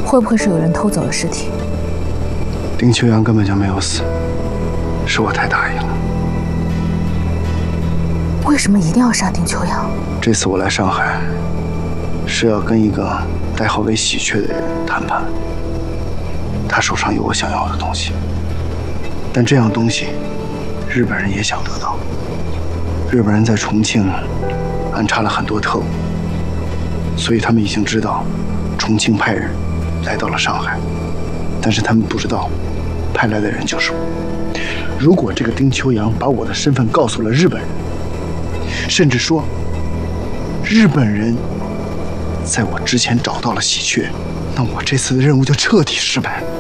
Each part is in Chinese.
会不会是有人偷走了尸体？ 丁秋阳根本就没有死，是我太大意了。 为什么一定要杀丁秋阳？ 这次我来上海，是要跟一个代号为喜鹊的人谈判。他手上有我想要的东西，但这样东西，日本人也想得到。日本人在重庆安插了很多特务，所以他们已经知道重庆派人来到了上海，但是他们不知道派来的人就是我。如果这个丁秋阳把我的身份告诉了日本人，甚至说日本人在我之前找到了喜鹊，那我这次的任务就彻底失败了。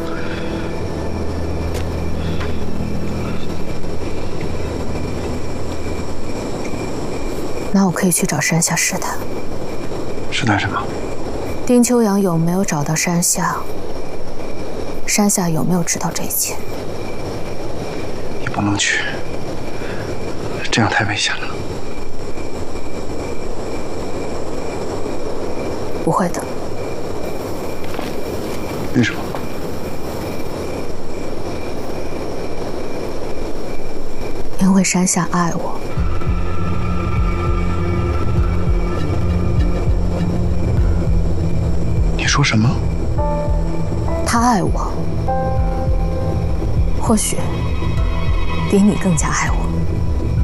那我可以去找山下试探。 试探什么？ 丁秋阳有没有找到山下？山下有没有知道这一切？ 你不能去，这样太危险了。 不会的。 为什么？ 因为山下爱我。 你说什么？ 他爱我，或许比你更加爱我。